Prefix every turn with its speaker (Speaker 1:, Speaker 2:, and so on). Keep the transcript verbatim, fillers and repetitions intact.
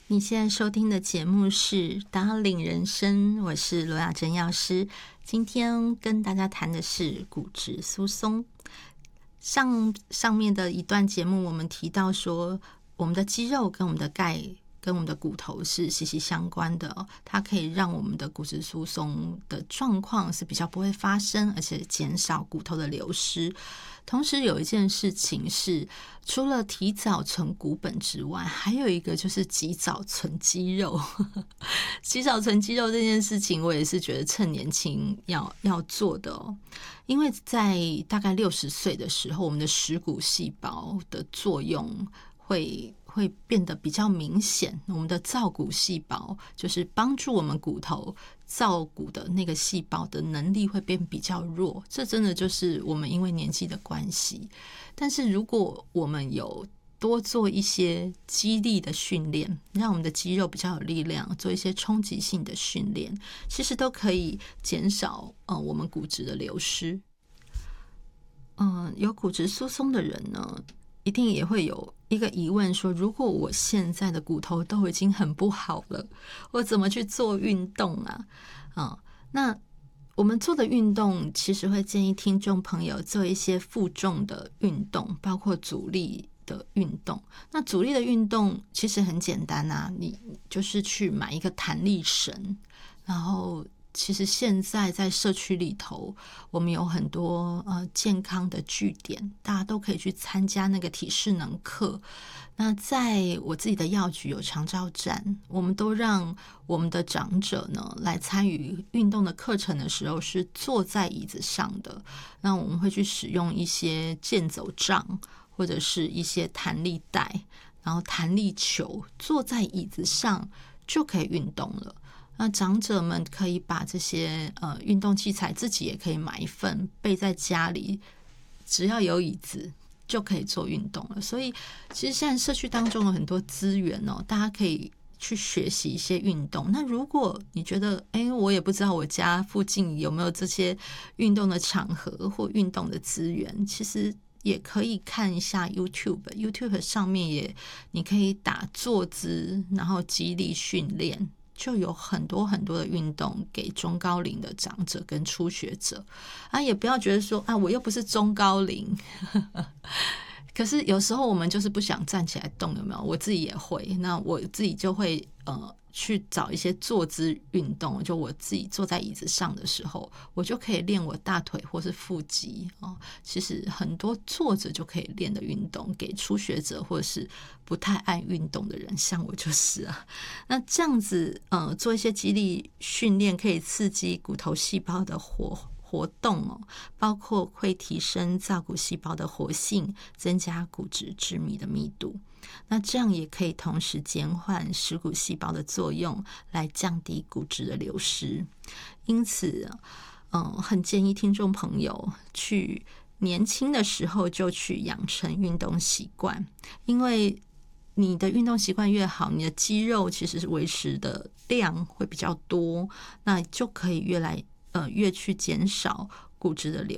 Speaker 1: 你现在收听的节目是《Darling 人生》，我是罗雅珍药师。今天跟大家谈的是骨质疏松。上上面的一段节目，我们提到说，我们的肌肉跟我们的钙跟我们的骨头是息息相关的哦，它可以让我们的骨质疏松的状况是比较不会发生，而且减少骨头的流失。同时有一件事情是，除了提早存骨本之外，还有一个就是及早存肌肉。及早存肌肉这件事情，我也是觉得趁年轻要要做的哦。因为在大概六十岁的时候，我们的蚀骨细胞的作用会会变得比较明显，我们的造骨细胞就是帮助我们骨头造骨的那个细胞的能力会变比较弱，这真的就是我们因为年纪的关系。但是如果我们有多做一些肌力的训练，让我们的肌肉比较有力量，做一些冲击性的训练，其实都可以减少呃我们骨质的流失。嗯、呃，有骨质疏松的人呢，一定也会有一个疑问说，如果我现在的骨头都已经很不好了，我怎么去做运动啊？嗯，那我们做的运动其实会建议听众朋友做一些负重的运动，包括阻力的运动。那阻力的运动其实很简单啊，你就是去买一个弹力绳，然后其实现在在社区里头，我们有很多呃健康的据点，大家都可以去参加那个体适能课。那在我自己的药局有长照站，我们都让我们的长者呢来参与运动的课程的时候是坐在椅子上的。那我们会去使用一些健走杖或者是一些弹力带，然后弹力球，坐在椅子上就可以运动了。那长者们可以把这些呃运动器材自己也可以买一份备在家里，只要有椅子就可以做运动了。所以其实现在社区当中有很多资源哦，大家可以去学习一些运动。那如果你觉得哎，我也不知道我家附近有没有这些运动的场合或运动的资源，其实也可以看一下 YouTube YouTube 上面也你可以打坐姿，然后肌力训练，就有很多很多的运动给中高龄的长者跟初学者啊，也不要觉得说啊，我又不是中高龄。可是有时候我们就是不想站起来动，有没有？我自己也会，那我自己就会呃去找一些坐姿运动，就我自己坐在椅子上的时候，我就可以练我大腿或是腹肌哦。其实很多坐着就可以练的运动，给初学者或者是不太爱运动的人，像我就是啊。那这样子呃做一些肌力训练，可以刺激骨头细胞的活活动哦，包括会提升造骨细胞的活性，增加骨质致密的密度。那这样也可以同时减缓蚀骨细胞的作用，来降低骨质的流失。因此，嗯，很建议听众朋友去年轻的时候就去养成运动习惯，因为你的运动习惯越好，你的肌肉其实是维持的量会比较多，那就可以越来呃越去减少骨质的流